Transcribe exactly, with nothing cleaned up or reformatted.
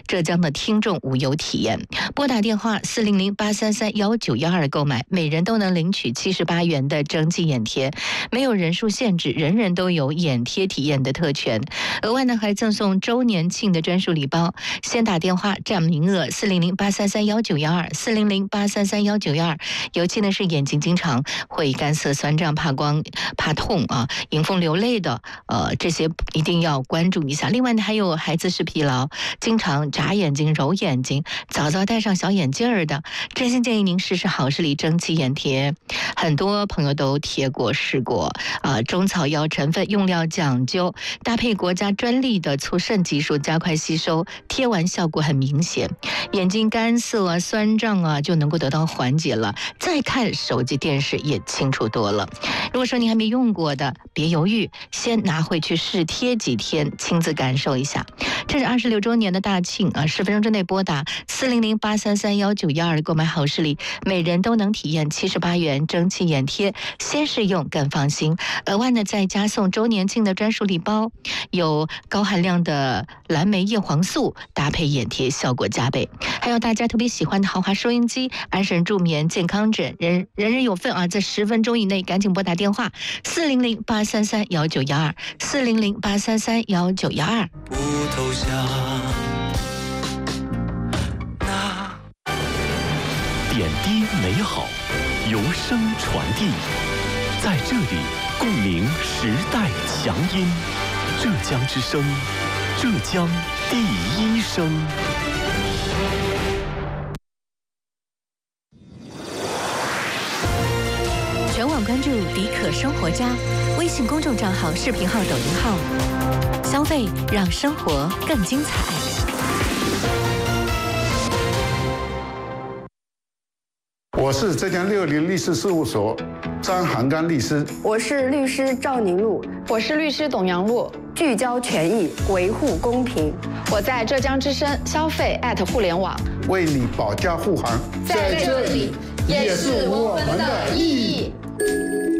浙江的听众无忧体验。拨打电话四零零八三三幺九幺二购买，每人都能领取七十八元的蒸汽眼贴，没有人数限制，人人都有眼贴体验的特权。额外呢还赠送周年庆的专属礼包，先打电话占名额四零零八三三幺九幺二四零零八三三幺九幺二。尤其呢是眼睛经常会干涩、酸胀、怕光、怕痛啊、迎风流泪的，呃，这些一定要关注一下。另外呢，还有孩子视疲劳，经常眨眼睛、揉眼睛，早早戴上小眼镜儿的，真心建议您试试好视力蒸汽眼贴。很多朋友都贴过、试过，呃，中草药成分、用料讲究，搭配国家专利的促渗技术，加快吸收，贴完效果很明显，眼睛干涩啊、酸胀啊就能够得到缓解了。再看手机、电视也清楚多了。如果说你还没用过的，别犹豫，先拿回去试贴几天，亲自感受一下。这是二十六周年的大庆啊！十分钟之内拨打四零零八三三幺九幺二购买好视力，每人都能体验七十八元蒸汽眼贴，先试用更放心。额外呢再加送周年庆的专属礼包，有高含量的蓝莓叶黄素，搭配眼贴效果加倍。还有大家特别喜欢的豪华收音机、安神助眠、健康枕，人人人有份啊！在十分钟以内赶紧拨打电话四零零八三三幺九幺二四零零八三三幺九幺二。 不投降，那点滴美好，由声传递，在这里共鸣时代强音。浙江之声，浙江第一声。 全网关注迪可生活家微信公众账号、视频号、抖音号，消费让生活更精彩。 我是浙江六零律师事务所张航刚律师， 我是律师赵宁露， 我是律师董阳露， 聚焦权益，维护公平。 我在浙江之声消费@互联网， 为你保驾护航， 在这里也是我们的意义。